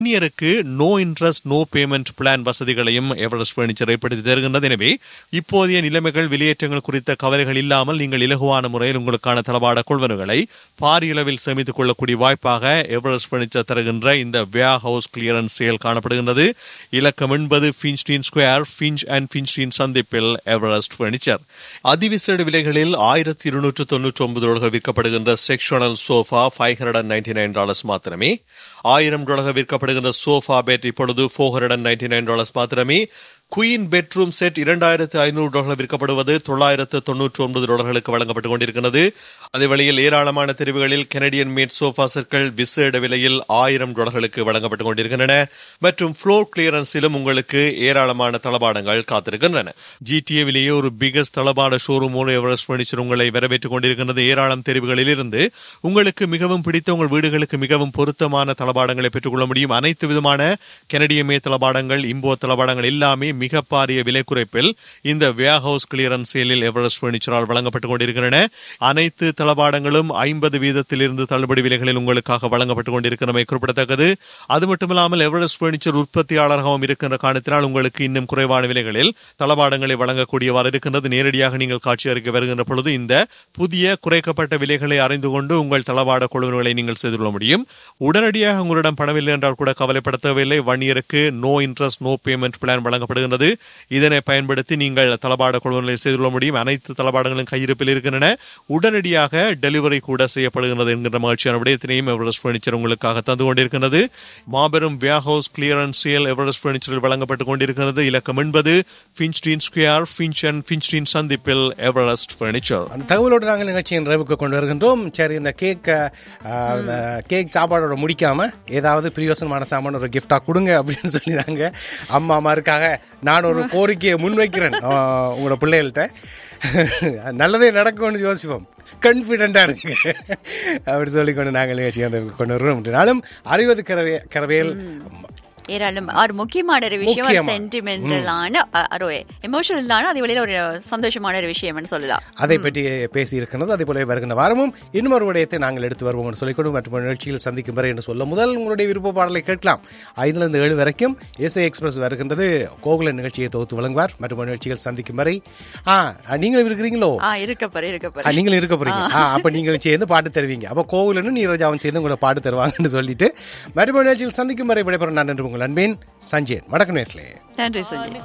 வன்னியருக்கு no interest no payment plan வசதிகளையும் Everest furniture ஏற்படுத்தி தருகின்றது. எனவே இப்போதைய நிலைமைகள் வெளியேற்றங்கள் குறித்த கவலைகள் இல்லாமல் நீங்கள் இலகுவான முறையில் உங்களுக்கான தளவாட கொள்வனவுகளை பாரியளவில் சேமித்துக் கொள்ளக்கூடிய வாய்ப்பாக எவரெஸ்ட் பர்னிச்சர் தருகின்ற இந்த வேர் ஹவுஸ் கிளியரன்ஸ் சேல் காணப்படுகின்றது. இலக்கம் 80 ஃபின்ச்டீன் ஸ்கொயர், ஃபின்ச் அண்ட் ஃபின்ச்டீன் சந்திப்பில் எவரெஸ்ட் பர்னிச்சர். அதிவிசேட விலைகளில் $1299 விற்கப்படுகின்ற செக்ஷனல் சோஃபா $599 மாத்திரமே. $1000 விற்கப்படுகின்ற சோஃபா பெட் இப்பொழுது $499 மாத்திரமே. குயின் பெட்ரூம் செட் $2500 விற்கப்படுவது $999 வழங்கப்பட்டுக் கொண்டிருக்கிறது. அதே வேளையில் ஏராளமான தெரிவுகளில் கெனடியன் மேட் சோஃபா செட்கள் விசேட விலையில் $1000 வழங்கப்பட்டுக் கொண்டிருக்கின்றன. மற்றும் ஃப்ளோர் கிளியரன்ஸிலும் உங்களுக்கு ஏராளமான தளபாடங்கள் காத்திருக்கின்றன. ஜிடிஏவிலேயே ஒரு பிகஸ்ட் தளபாட ஷோரூமோடு எவரெஸ்ட் பர்னிச்சர் உங்களை வரவேற்றுக் கொண்டிருக்கிறது. ஏராளம் தெரிவுகளில் இருந்து உங்களுக்கு மிகவும் பிடித்த உங்கள் வீடுகளுக்கு மிகவும் பொருத்தமான தளபாடங்களை பெற்றுக்கொள்ள முடியும். அனைத்து விதமான கெனடியன் மேட் தளபாடங்கள், இம்போர்ட் தளபாடங்கள் எல்லாமே மிக பாரிய விலை குறைப்பில் இந்த வேர் ஹவுஸ் கிளியரன்ஸ் சேலில் எவரெஸ்ட் பர்னிச்சரால் வழங்கப்பட்டுக் கொண்டிருக்கின்றன. அனைத்து தளபாடங்களும் 50% தள்ளுபடி விலைகளில் உங்களுக்காக வழங்கப்பட்டுக் கொண்டிருக்கிறமை குறிப்பிடத்தக்கது. அது மட்டுமில்லாமல் எவரெஸ்ட் பர்னிச்சர் உற்பத்தியாளராகவும் இருக்கின்ற காரணத்தினால் உங்களுக்கு இன்னும் குறைவான விலைகளில் தளபாடங்களை வழங்கக்கூடியவாறு இருக்கின்றது. நேரடியாக நீங்கள் காட்சி அறிக்கை வருகின்ற பொழுது இந்த புதிய குறைக்கப்பட்ட விலைகளை அறிந்து கொண்டு உங்கள் தளபாட கொள்வனவுகளை நீங்கள் செய்து கொள்ள முடியும். உடனடியாக உங்களிடம் பணமில்லை என்றால் கூட கவலைப்பட தேவையில்லை. 1 இயருக்கு no interest no payment plan வழங்கப்படுகின்றது. இதனை பயன்படுத்தி நீங்கள் தளபாட கொள்வனவுகளை செய்து கொள்ள முடியும். அனைத்து தளபாடங்களும் கையிருப்பில் இருக்கின்றன. உடனடியாக டெலிவரி கூட செய்யப்படுகிறது என்கின்ற மகிழ்ச்சியான விடயத்தினையும் எவரெஸ்ட் பர்னிச்சர் உங்களுக்காக தந்து கொண்டிருக்கிறது. மாபெரும் வேர் ஹவுஸ் கிளியரன்ஸ் சேல் எவரெஸ்ட் பர்னிச்சரில் வழங்கப்பட்டுக் கொண்டிருக்கிறது. இலக்கம் 80 ஃபின்ச்டீன் ஸ்கொயர், ஃபின்ச் அண்ட் ஃபின்ச்டீன் சந்திப்பில் எவரெஸ்ட் பர்னிச்சர். அந்த தகவலோடு நாங்கள் நிகழ்ச்சியின் நிறைவுக்கு கொண்டு வருகின்றோம். சரி, இந்த கேக் சாப்பாடோட முடிக்காம ஏதாவது பிரியோசனமான சாமான ஒரு கிஃப்டா கொடுங்க அப்படின்னு சொல்லிதாங்க அம்மாமாருக்காக நான் ஒரு கோரிக்கையை முன்வைக்கிறேன். உங்களோட பிள்ளைகள்கிட்ட நல்லதே நடக்கும்னு யோசிப்போம், கான்ஃபிடென்டா இருக்கு அப்படி சொல்லிக்கொண்டு நாங்கள் நிகழ்ச்சி கொண்டு வருவோம். அறிவது கரவேல் ஏராளம் ஒரு முக்கியமான ஒரு விஷயம், ஒரு சென்டிமெண்டலான ஒரு எமோஷனலான அதே வழியில் ஒரு சந்தோஷமான ஒரு விஷயம் சொல்லலாம். அதை பற்றி பேசி இருக்கிறது. அதே போல வருகின்ற வாரமும் இன்னொரு விடயத்தை நாங்கள் எடுத்து வருவோம் சொல்லிக்கொண்டு மற்ற நிகழ்ச்சியில் சந்திக்கும் வரை என்று சொல்ல முதல் உங்களுடைய விருப்ப பாடலை கேட்கலாம். 5 to 7 வரைக்கும் இசை எக்ஸ்பிரஸ் வருகின்றது. கோகுல நிகழ்ச்சியை தொகுத்து வழங்குவார். மற்ற நிகழ்ச்சிகள் சந்திக்கும் வரை நீங்களும் இருக்கிறீங்களோ? நீங்களும் இருக்க போறீங்க. அப்ப நீங்கள் சேர்ந்து பாட்டு தருவீங்க. அப்ப கோகுலனும் நீரஜாவும் சேர்ந்து உங்களை பாட்டு தருவாங்கன்னு சொல்லிட்டு மற்ற நிகழ்ச்சியில் சந்திக்கும் வரை விடைபெறும் நான் என்று உங்கள் அன்பின் சஞ்சயன். வணக்கம் நேர்களே. நன்றி சஞ்சய்.